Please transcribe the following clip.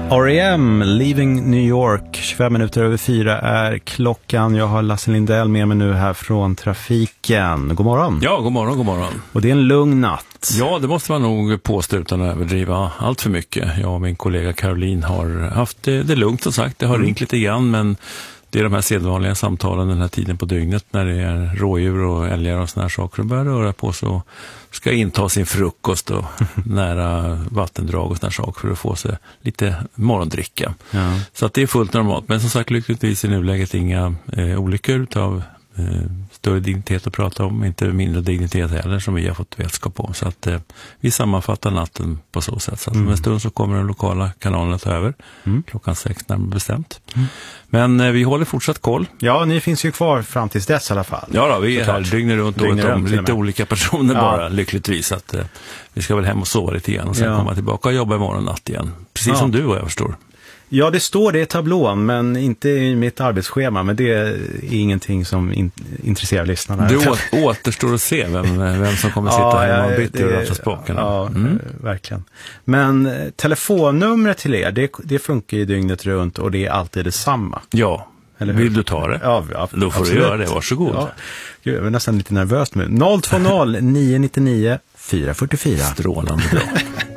R.E.M. Leaving New York, 25 minuter över 4 är klockan. Jag har Lasse Lindell med mig nu här från trafiken. God morgon. Ja, god morgon, god morgon. Och det är en lugn natt. Ja, det måste man nog påstå utan att överdriva allt för mycket. Jag och min kollega Caroline har haft det lugnt som sagt. Det har ringt lite grann, men det är de här sedvanliga samtalen den här tiden på dygnet när det är rådjur och älgar och såna här saker som börjar röra på, så ska inta sin frukost och nära vattendrag och såna här saker för att få sig lite morgondricka. Ja. Så att det är fullt normalt, men som sagt lyckligtvis i nuläget inga olyckor utav större dignitet att prata om, inte mindre dignitet heller som vi har fått vetskap om. Så att vi sammanfattar natten på så sätt. Så att om en stund så kommer de lokala kanalerna ta över. Klockan 6 närmare bestämt. Men vi håller fortsatt koll. Ja, ni finns ju kvar fram tills dess i alla fall. Ja då, vi är här dygnet runt året om lite olika personer bara, lyckligtvis. Så att vi ska väl hem och sova lite igen och sen komma tillbaka och jobba imorgon natt igen. Precis som du och jag förstår. Ja, det står det i tablån, men inte i mitt arbetsschema. Men det är ingenting som intresserar lyssnarna. Det återstår att se vem som kommer sitta hemma och byta ur för spakarna. Ja, verkligen. Men telefonnumret till er, det funkar ju dygnet runt och det är alltid detsamma. Ja, vill du ta det? Ja, då får du göra det, varsågod. Ja. Jag är nästan lite nervös nu. 020 999 444. Strålande bra.